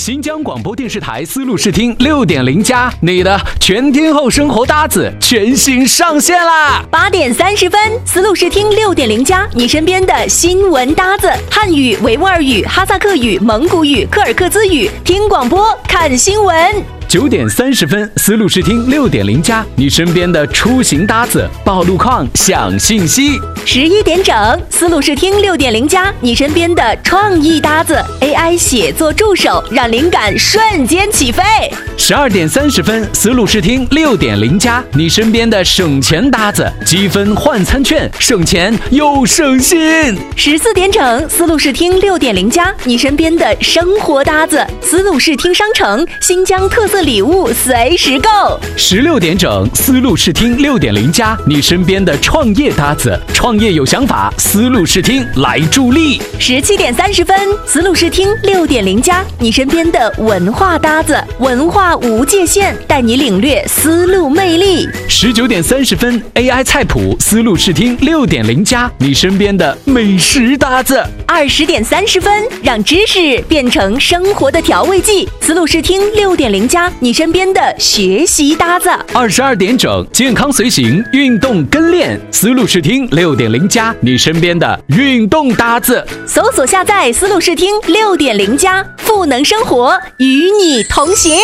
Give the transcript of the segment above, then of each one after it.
新疆广播电视台丝路视听6.0+，你的全天候生活搭子全新上线啦 ！8点30分，丝路视听6.0+，你身边的新闻搭子，汉语、维吾尔语、哈萨克语、蒙古语、柯尔克孜语，听广播看新闻。 9点30分，丝路视听6.0+，你身边的出行搭子，报路况、享信息。 11点整，丝路视听6.0+，你身边的创意搭子 ，AI 写作助手，让灵感瞬间起飞。 12点30分，丝路视听6.0+，你身边的省钱搭子，积分换餐券，省钱又省心。 14点整，丝路视听6.0+，你身边的生活搭子，丝路视听商城，新疆特色礼物随时购。 16点整，丝路视听6.0+，你身边的创业搭子，创业有想法，丝路视听来助力。 17点30分，丝路视听6.0+，你身边的文化搭子，文化无界限，带你领略丝路魅力。 19点30分 ，AI 菜谱，丝路视听6.0+，你身边的美食搭子。 20点30分，让知识变成生活的调味剂，丝路视听6.0+，你身边的学习搭子。 22点整，健康随行，运动跟练，丝路视听6.0+，你身边的运动搭子。 搜索下载丝路视听6.0+，赋能生活，与你同行。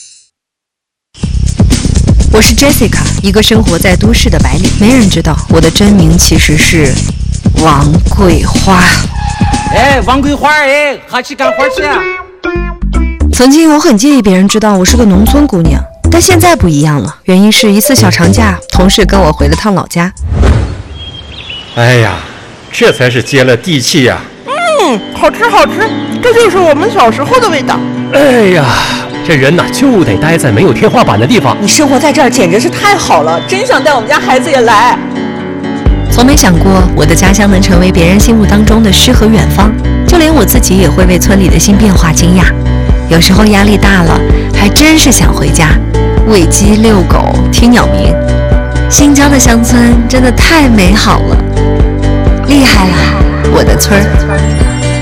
我是 Jessica， 一个生活在都市的白领。没人知道我的真名其实是王桂花。 哎，王桂花，哎，好去干活去啊！ 曾经我很介意别人知道我是个农村姑娘，但现在不一样了。原因是一次小长假，同事跟我回了趟老家。 哎呀，这才是接了地气呀！ 好吃好吃，这就是我们小时候的味道。 哎呀，这人呐就得待在没有天花板的地方。 你生活在这儿简直是太好了，真想带我们家孩子也来。 从没想过我的家乡能成为别人心目当中的诗和远方，就连我自己也会为村里的新变化惊讶。有时候压力大了，还真是想回家，喂鸡、遛狗、听鸟鸣。新疆的乡村真的太美好了，厉害了，我的村儿。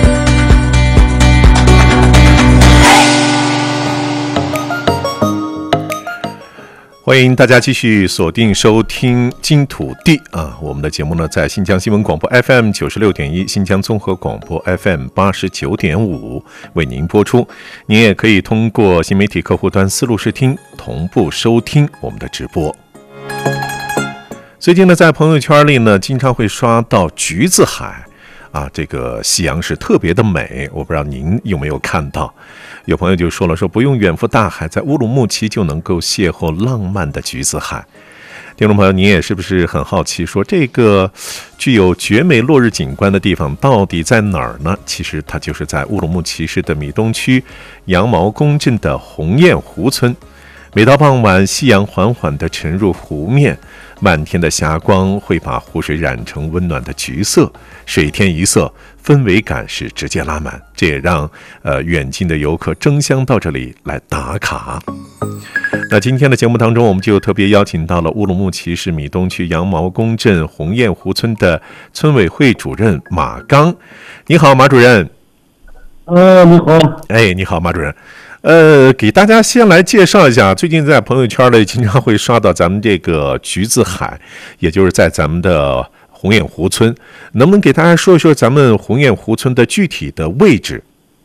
欢迎大家继续锁定收听金土地啊！我们的节目呢，在新疆新闻广播 FM 96.1、新疆综合广播 FM 89.5为您播出。您也可以通过新媒体客户端丝路视听同步收听我们的直播。最近呢，在朋友圈里呢，经常会刷到橘子海啊，这个夕阳是特别的美，我不知道您有没有看到。有朋友就说了，说不用远赴大海，在乌鲁木齐就能够邂逅浪漫的橘子海。听众朋友，您也是不是很好奇，说这个具有绝美落日景观的地方到底在哪儿呢？其实它就是在乌鲁木齐市的米东区羊毛公镇的红雁湖村。每到傍晚，夕阳缓缓地沉入湖面，漫天的霞光会把湖水染成温暖的橘色，水天一色，氛围感是直接拉满。这也让远近的游客争相到这里来打卡。那今天的节目当中，我们就特别邀请到了乌鲁木齐市米东区羊毛公镇红雁湖村的村委会主任马刚。你好，马主任。 你好。 哎，你好，马主任。给大家先来介绍一下，最近在朋友圈里经常会刷到咱们这个橘子海，也就是在咱们的红雁湖村，能不能给大家说一说咱们红雁湖村的具体的位置？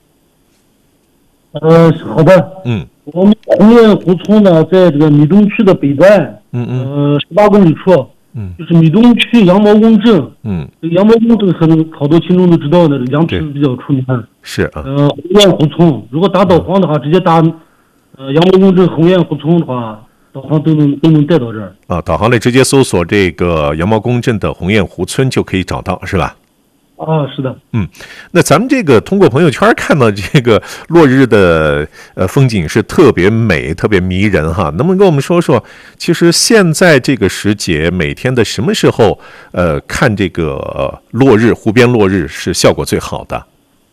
好的。我们红雁湖村呢，在这个米东区的北端，18公里处，就是米东区羊毛公镇。这个羊毛公镇好多听众都知道的，羊皮比较出名。 是啊。 红雁湖村，如果打导航的话，直接打羊毛公镇红雁湖村的话，导航都能带到这儿。 啊，导航里直接搜索这个羊毛公镇的红雁湖村就可以找到，是吧？ 啊，是的。 那咱们这个通过朋友圈看到这个落日的风景是特别美、特别迷人哈。能不能跟我们说说，其实现在这个时节，每天的什么时候看这个落日、湖边落日是效果最好的？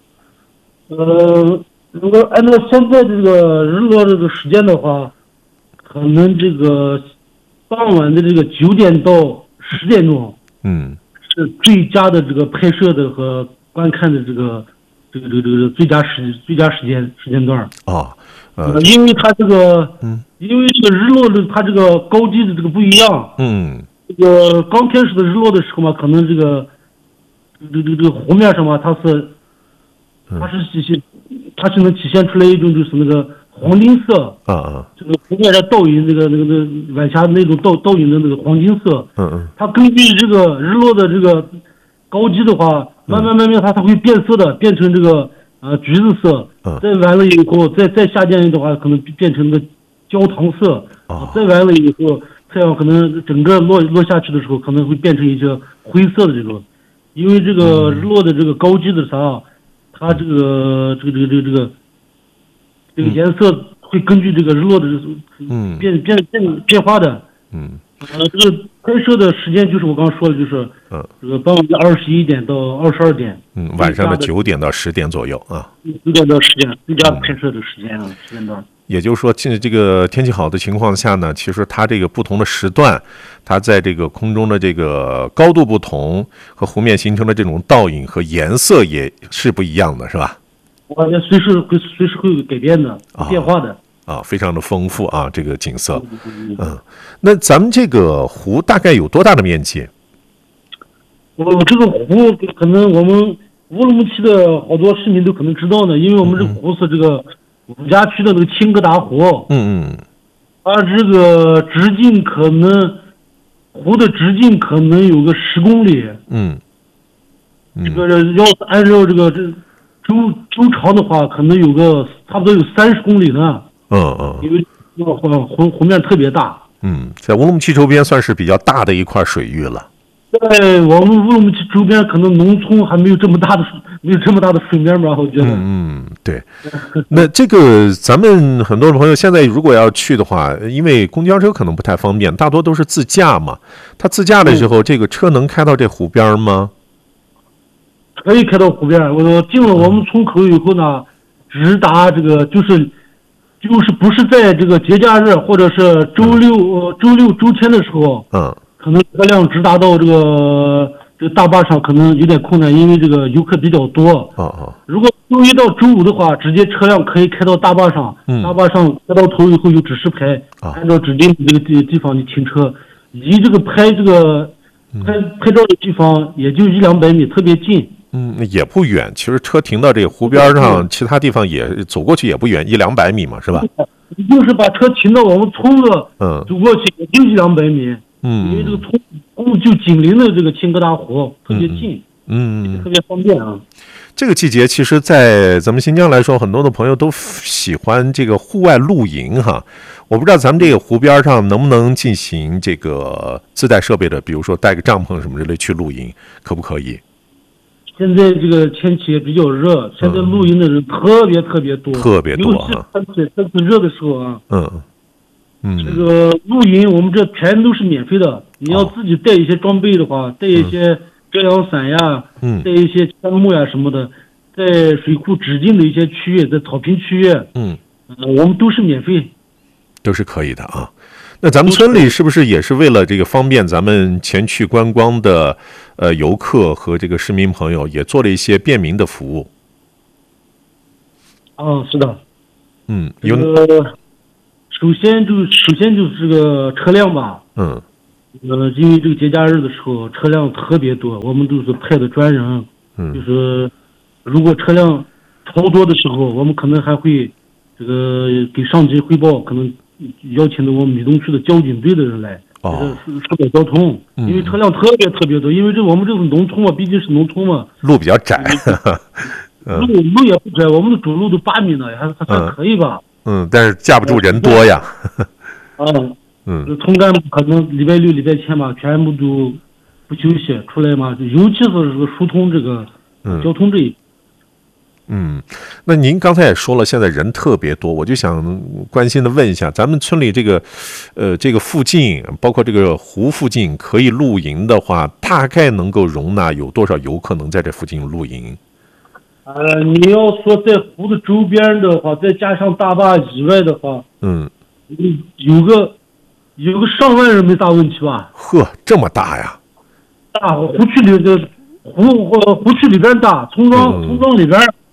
如果按照现在这个日落这个时间的话，可能这个傍晚的这个9点到10点钟，是最佳的这个拍摄的和观看的这个这个最佳时间段啊。 因为它这个，因为这个日落的它这个高低的这个不一样。这个刚开始的日落的时候嘛，可能这个湖面上嘛，它是能体现出来一种就是那个黄金色。这个湖面上倒影那个晚霞那种倒影的那个黄金色。它根据这个日落的这个高低的话，慢慢它会变色的，变成这个橘子色。再完了以后，再下降的话，可能变成个焦糖色。再完了以后，太阳可能整个落下去的时候，可能会变成一些灰色的这种。因为这个日落的这个高低的啥，它这个颜色会根据这个日落的变化的。这个拍摄的时间就是我刚刚说的，就是这个傍晚的21点到22点， 晚上的9点到10点左右啊 ，9点到10点最佳拍摄的时间段。 也就是说，这个天气好的情况下呢，其实它这个不同的时段，它在这个空中的这个高度不同，和湖面形成的这种倒影和颜色也是不一样的，是吧？ 随时会改变的，变化的。 非常的丰富啊，这个景色。那咱们这个湖大概有多大的面积？ 这个湖可能我们乌鲁木齐的好多市民都可能知道呢，因为我们这个湖是这个五家区的那个青疙瘩湖。它这个直径可能湖的直径可能有个10公里。这个要是按照这个周长的话，可能有个差不多有30公里呢。因为湖面特别大。 在乌鲁木齐周边算是比较大的一块水域了。 在我们乌鲁木齐周边，可能农村还没有这么大的水面吧，我觉得。 对。那这个咱们很多朋友现在如果要去的话，因为公交车可能不太方便，大多都是自驾嘛。他自驾的时候，这个车能开到这湖边吗？ 可以开到湖边。我进了我们村口以后呢，直达这个就是不是在这个节假日或者是周六周天的时候，可能车辆直达到这个大坝上可能有点困难，因为这个游客比较多。如果周一到周五的话，直接车辆可以开到大坝上，大坝上开到头以后有指示牌，按照指定的这个地方你停车，离这个拍照的地方也就100-200米，特别近。 也不远。其实车停到这个湖边上，其他地方也走过去也不远，100-200米嘛，是吧？ 就是把车停到我们村子，走过去也就100-200米。因为这个村就紧邻的这个青疙瘩湖，特别近，特别方便啊。 这个季节，其实，在咱们新疆来说，很多的朋友都喜欢这个户外露营哈。我不知道咱们这个湖边上能不能进行这个自带设备的，比如说带个帐篷什么之类去露营，可不可以？ 现在这个天气也比较热，现在露营的人特别多，尤其天气热的时候啊。这个露营我们这全都是免费的，你要自己带一些装备的话，带一些遮阳伞呀，带一些天幕呀什么的，在水库指定的一些区域，在草坪区域，我们都是免费， 都是可以的啊。那咱们村里是不是也是为了这个方便咱们前去观光的游客和这个市民朋友，也做了一些便民的服务？ 是的。首先就是这个车辆吧。因为这个节假日的时候车辆特别多，我们都是派的专人。就是如果车辆超多的时候，我们可能还会这个给上级汇报，可能邀请的我们米东区的交警队的人来，疏导交通。因为车辆特别多，因为我们这个农村嘛，毕竟是农村嘛，路比较窄。 路也不窄，我们的主路都8米呢，还可以吧。 但是架不住人多呀。 村干部可能礼拜六、礼拜天嘛，全部都不休息出来嘛，尤其是这个疏通这个交通这一。 那您刚才也说了，现在人特别多，我就想关心的问一下，咱们村里这个附近，包括这个湖附近可以露营的话，大概能够容纳有多少游客能在这附近露营？ 你要说在湖的周边的话，再加上大坝以外的话，有个上万人没大问题吧？ 这么大呀！ 大湖区里的湖区里边大，村庄里边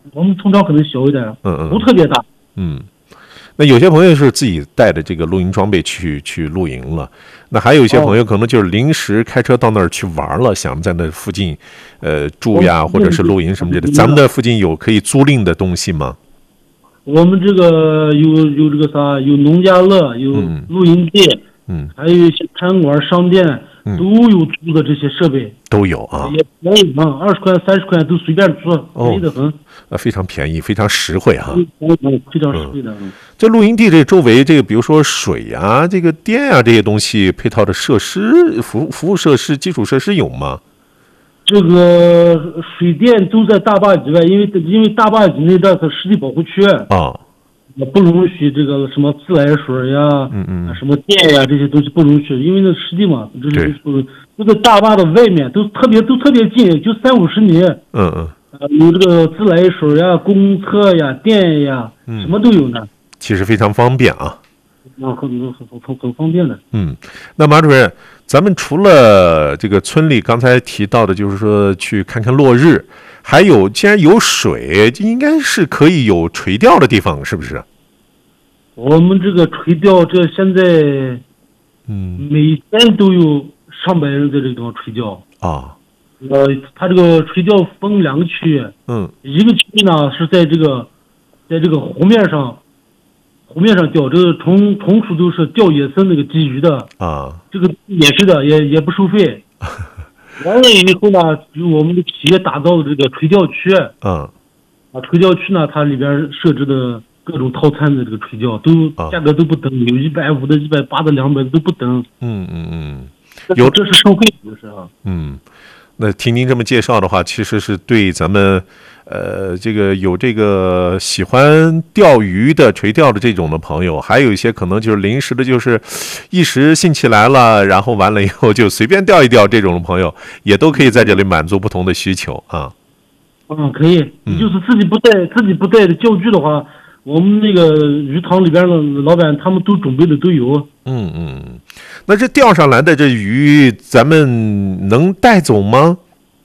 我们通常可能小一点，不特别大。 那有些朋友是自己带着这个露营装备去露营了，那还有一些朋友可能就是临时开车到那儿去玩了，想在那附近住呀，或者是露营什么之类的。咱们的附近有可以租赁的东西吗？ 我们这个有这个啥，有农家乐，有露营地，还有一些餐馆、商店都有租的这些设备， 都有啊， 也便宜啊，20块、30块都随便租，便宜的很。 非常便宜，非常实惠哈， 非常实惠的。 这露营地这周围这个，比如说水呀、这个电呀这些东西配套的设施、服务设施、基础设施有吗？ 这个水电都在大坝以外，因为大坝以内的是湿地保护区啊，不容许这个什么自来水呀、什么电呀这些东西不容许，因为那湿地嘛，这些都在大坝的外面，都特别近，就30-50米。有这个自来水呀、公厕呀、电呀，什么都有呢。 其实非常方便啊。 很方便的。 那马主任，咱们除了这个村里刚才提到的，就是说去看看落日，还有既然有水，应该是可以有垂钓的地方，是不是？ 我们这个垂钓，这现在，每天都有上百人在这个地方垂钓啊。 它这个垂钓分2个区域，一个区域呢是在这个湖面上钓，这个纯属都是钓野生那个鲫鱼的啊，这个也是的，也不收费。完了以后呢，就我们的企业打造的这个垂钓区，垂钓区呢，它里边设置的各种套餐的这个垂钓都价格都不等，有150的、180的、200的都不等。有这是收费的，就是啊。 那听您这么介绍的话，其实是对咱们，这个有这个喜欢钓鱼的、垂钓的这种的朋友，还有一些可能就是临时的，就是一时兴起来了，然后完了以后就随便钓一钓这种的朋友，也都可以在这里满足不同的需求啊。 可以，就是自己不带的钓具的话，我们那个鱼塘里边的老板他们都准备的都有。 那这钓上来的这鱼，咱们能带走吗？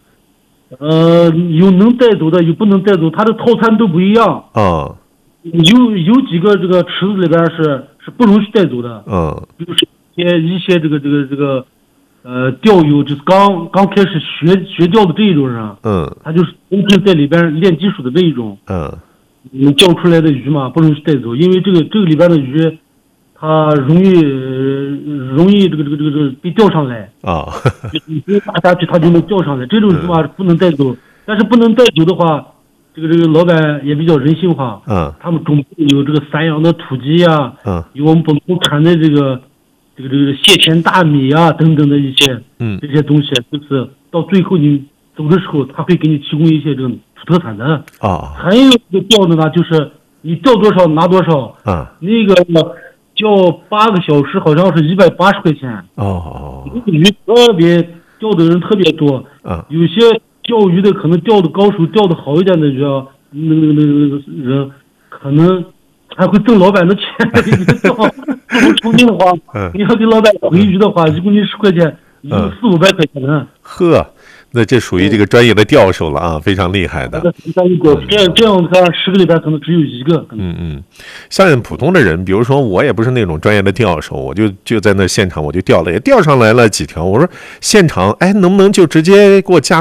有能带走的，有不能带走，它的套餐都不一样啊。有几个这个池子里边是不容许带走的。就是一些这个钓友就是刚开始学钓的这一种人，他就是在里边练基础的这一种，钓出来的鱼嘛不容许带走，因为这个里边的鱼。它容易这个被钓上来啊，你打下去它就能钓上来，这种鱼嘛不能带走。但是不能带走的话，这个老板也比较人性化，他们准备有这个散养的土鸡呀，有我们本土产的这个蟹钳大米啊等等的一些这些东西，就是到最后你走的时候，他会给你提供一些这种土特产的啊。还有一个钓的呢，就是你钓多少拿多少啊，那个。钓8个小时，好像是180块钱。鱼特别钓的人特别多。有些钓鱼的可能钓的高手，钓的好一点的鱼啊，那个人可能还会挣老板的钱。你钓不出名的话，你要给老板回鱼的话，一公斤10块钱，也就400-500块钱呢。 那这属于这个专业的钓手了啊，非常厉害的。 这样看10个里边可能只有1个。 像普通的人，比如说我也不是那种专业的钓手，我就在那现场我就钓了，也钓上来了几条。我说现场，能不能就直接给我加